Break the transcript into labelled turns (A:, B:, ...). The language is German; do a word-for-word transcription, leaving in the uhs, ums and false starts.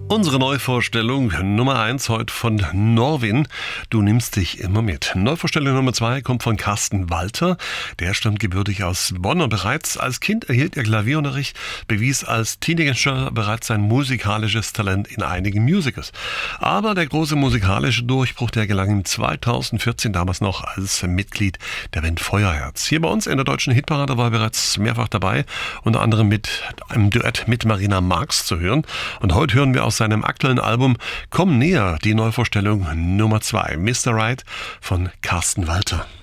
A: Unsere Neuvorstellung Nummer eins heute von Norvin. Du nimmst dich immer mit. Neuvorstellung Nummer zwei kommt von Carsten Walter. Der stammt gebürtig aus Bonn und bereits als Kind erhielt er Klavierunterricht, bewies als Teenager bereits sein musikalisches Talent in einigen Musicals. Aber der große musikalische Durchbruch, der gelang ihm zweitausendvierzehn, damals noch als Mitglied der Band Feuerherz. Hier bei uns in der deutschen Hitparade war er bereits mehrfach dabei, unter anderem mit einem Duett mit Marina Marx zu hören. Und heute hören wir aus seinem aktuellen Album Komm näher die Neuvorstellung Nummer zwei, Mister Right von Carsten Walter.